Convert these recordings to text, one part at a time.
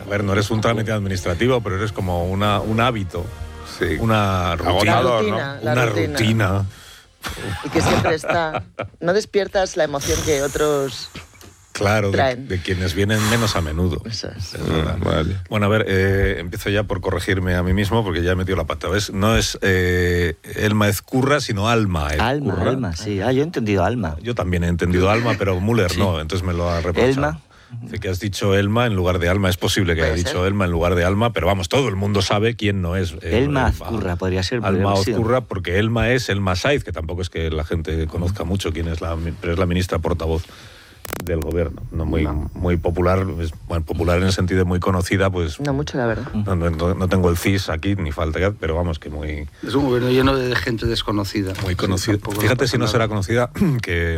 A ver, no eres un trámite administrativo, pero eres como un hábito. Sí. Una rutina. Agotador, Una rutina. Y que siempre está. No despiertas la emoción que otros. Claro, de quienes vienen menos a menudo. Eso es. Vale. Bueno, a ver, empiezo ya por corregirme a mí mismo, porque ya he metido la pata. ¿Ves? No es Elma Ezcurra, sino Alma Ezcurra. Alma, sí. Yo he entendido Alma. Yo también he entendido Alma, pero Müller Sí. no, entonces me lo ha reprochado. Elma. Dice que has dicho Elma en lugar de Alma. Es posible que haya dicho Elma en lugar de Alma, pero vamos, todo el mundo sabe quién no es. Elma Ezcurra, podría ser. Alma Ezcurra, porque Elma es Elma Saiz, que tampoco es que la gente conozca mucho quién es pero es la ministra portavoz del gobierno. Muy popular, popular en el sentido de muy conocida, pues... No mucho, la verdad. No tengo el CIS aquí, ni falta, pero vamos, que muy... Es un gobierno lleno de gente desconocida. Muy conocida. Fíjate si no será conocida, que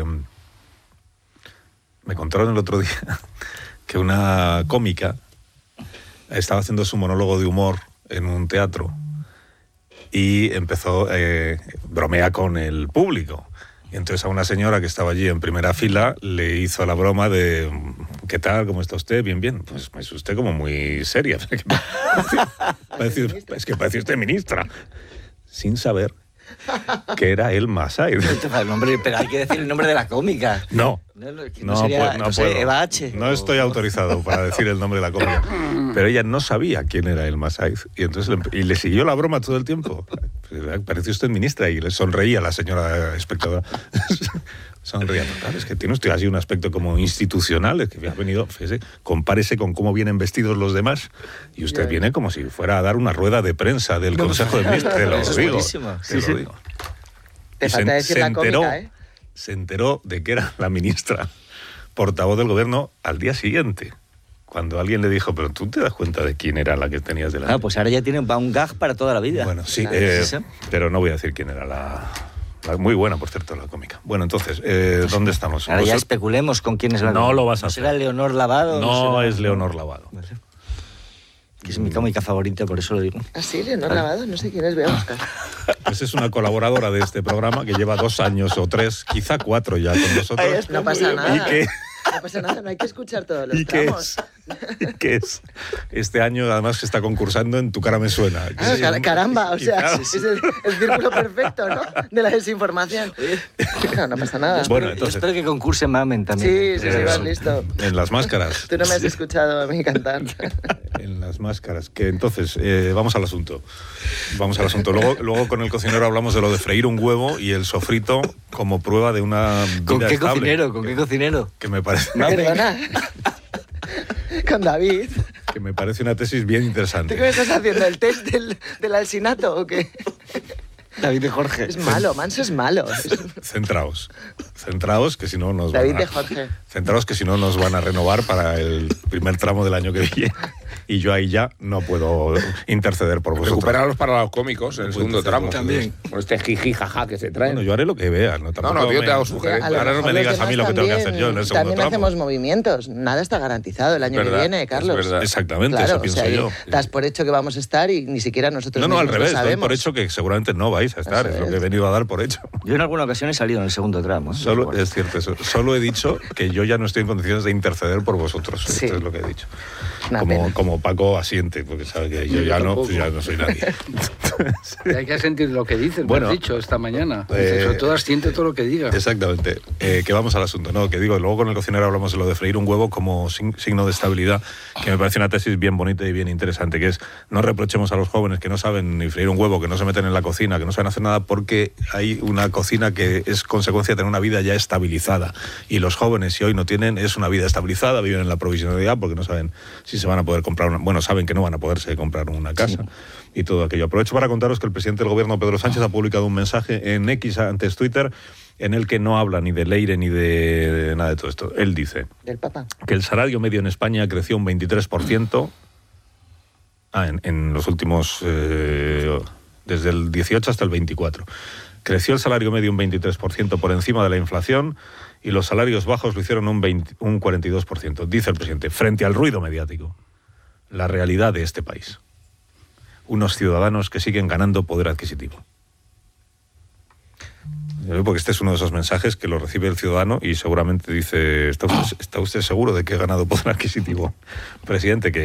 me contaron el otro día que una cómica estaba haciendo su monólogo de humor en un teatro y empezó, bromea con el público. Y entonces a una señora que estaba allí en primera fila le hizo la broma de ¿qué tal? ¿Cómo está usted? Bien, bien. Pues es usted como muy seria. Es que parece usted ministra. Sin saber que era Elma Saiz. Pero hay que decir el nombre de la cómica. No. No puedo. Eva H. No estoy autorizado para decir el nombre de la cómica. Pero ella no sabía quién era Elma Saiz. Y entonces le siguió la broma todo el tiempo. Parecía usted ministra y le sonreía la señora espectadora. Sonreía total. Es que tiene usted así un aspecto como institucional. Es que ha venido, fíjese, compárese con cómo vienen vestidos los demás. Y usted viene como si fuera a dar una rueda de prensa del Consejo de Ministros. Te lo digo. Te lo digo. Te falta decir la cómica, ¿eh? Se enteró de que era la ministra portavoz del gobierno al día siguiente, cuando alguien le dijo, pero tú te das cuenta de quién era la que tenías delante. Ah, pues ahora ya tiene un gag para toda la vida. Bueno, sí, pero no voy a decir quién era la muy buena, por cierto, la cómica. Bueno, entonces, ¿dónde estamos? Ahora ya especulemos con quién es la No lo vas a hacer. ¿Será Leonor Lavado? No es Leonor Lavado. Vale. Que es mi cómica favorita, por eso lo digo. ¿Ah, sí? ¿Leonor Lavado? No sé quién es, voy a buscar. Pues es una colaboradora de este programa que lleva 2 años o 3, quizá 4 ya con nosotros. No pasa nada. Y que... No pasa nada, no hay que escuchar todos los tramos. ¿Qué es? Este año además que está concursando en Tu cara me suena. Caramba, o sea, es el círculo perfecto, ¿no? De la desinformación. No pasa nada. Bueno, entonces, yo espero que concurse Mamen también. Sí, vas listo. En las máscaras. Tú no me has escuchado a mí cantar. En las máscaras. Que entonces, vamos al asunto. Luego con el cocinero hablamos de lo de freír un huevo y el sofrito como prueba de una vida ¿Con qué estable. ¿Con qué cocinero? Que me parece... Perdona. Con David. Que me parece una tesis bien interesante. ¿Tú qué me estás haciendo? ¿El test del alsinato o qué? David de Jorge. Es malo, Manso es malo. Centraos, que si no nos David de Jorge. Centraos que si no nos van a renovar para el primer tramo del año que viene. Y yo ahí ya no puedo interceder por vosotros. Recuperarlos para los cómicos en el segundo tramo. También. Con este jiji jaja que se traen. Bueno, yo haré lo que veas. No, yo te hago sugerencias. Ahora no me digas a mí lo que tengo que hacer yo en el segundo También tramo. hacemos movimientos. Nada está garantizado el año que viene, Carlos. Es verdad. Exactamente, Claro, eso pienso yo. Das por hecho que vamos a estar y ni siquiera nosotros No, mismos al revés. lo Doy sabemos. por hecho que seguramente no vais a estar. Eso Es lo es. que he venido a dar por hecho. Yo en alguna ocasión he salido en el segundo tramo. Es cierto eso. Solo he dicho que yo ya no estoy en condiciones de interceder por vosotros. Sí. Esto es lo que he dicho. Una pena. Como Paco asiente, porque sabe que yo ya no soy nadie. Hay que sentir lo que dices, Bueno, me has dicho esta mañana. Sobre todo asiente todo lo que diga. Exactamente. Que vamos al asunto. No, que digo, luego con el cocinero hablamos de lo de freír un huevo como signo de estabilidad, que me parece una tesis bien bonita y bien interesante, que es no reprochemos a los jóvenes que no saben ni freír un huevo, que no se meten en la cocina, que no saben hacer nada, porque hay una cocina que es consecuencia de tener una vida ya estabilizada. Y los jóvenes, si hoy no tienen, es una vida estabilizada, viven en la provisionalidad porque no saben si se van a poder comprar saben que no van a poderse comprar una casa. Sí. Y todo aquello. Aprovecho para contaros que el presidente del gobierno, Pedro Sánchez, ha publicado un mensaje en X, antes Twitter, en el que no habla ni de Leire ni de nada de todo esto. Él dice ¿Del Papa? Que el salario medio en España creció un 23% en los últimos... desde el 18 hasta el 24. Creció el salario medio un 23% por encima de la inflación y los salarios bajos lo hicieron un 42%. Dice el presidente, frente al ruido mediático, la realidad de este país. Unos ciudadanos que siguen ganando poder adquisitivo. Porque este es uno de esos mensajes que lo recibe el ciudadano y seguramente dice, ¿está usted seguro de que he ganado poder adquisitivo? Presidente, que